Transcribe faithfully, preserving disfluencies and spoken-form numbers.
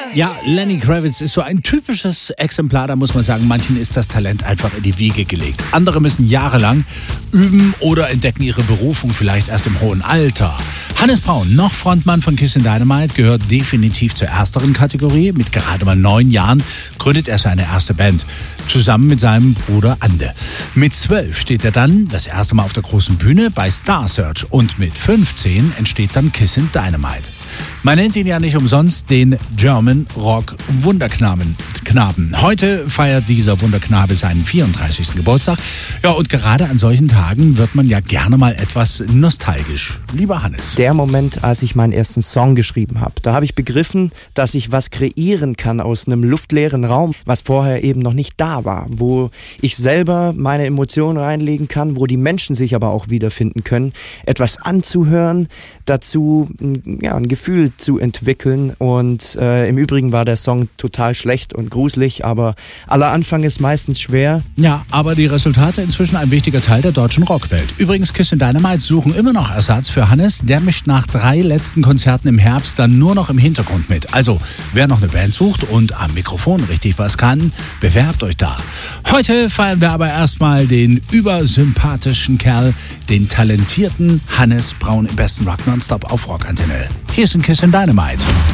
Ja, Lenny Kravitz ist so ein typisches Exemplar, da muss man sagen, manchen ist das Talent einfach in die Wiege gelegt. Andere müssen jahrelang üben oder entdecken ihre Berufung vielleicht erst im hohen Alter. Hannes Braun, noch Frontmann von Kissin' Dynamite, gehört definitiv zur ersteren Kategorie. Mit gerade mal neun Jahren gründet er seine erste Band, zusammen mit seinem Bruder Ande. Mit zwölf steht er dann das erste Mal auf der großen Bühne bei Star Search und mit fünfzehn entsteht dann Kissin' Dynamite. Man nennt ihn ja nicht umsonst den German Rock Wunderknaben. Knaben. Heute feiert dieser Wunderknabe seinen vierunddreißigsten Geburtstag. Ja, und gerade an solchen Tagen wird man ja gerne mal etwas nostalgisch. Lieber Hannes. Der Moment, als ich meinen ersten Song geschrieben habe, da habe ich begriffen, dass ich was kreieren kann aus einem luftleeren Raum, was vorher eben noch nicht da war, wo ich selber meine Emotionen reinlegen kann, wo die Menschen sich aber auch wiederfinden können, etwas anzuhören, dazu ja, ein Gefühl zu entwickeln. Und äh, im Übrigen war der Song total schlecht und gruselig, aber aller Anfang ist meistens schwer. Ja, aber die Resultate inzwischen ein wichtiger Teil der deutschen Rockwelt. Übrigens, Kissin' Dynamite suchen immer noch Ersatz für Hannes. Der mischt nach drei letzten Konzerten im Herbst dann nur noch im Hintergrund mit. Also, wer noch eine Band sucht und am Mikrofon richtig was kann, bewerbt euch da. Heute feiern wir aber erstmal den übersympathischen Kerl, den talentierten Hannes Braun im besten Rock Nonstop auf Rockantenne. Hier ist ein Kissin' Dynamite.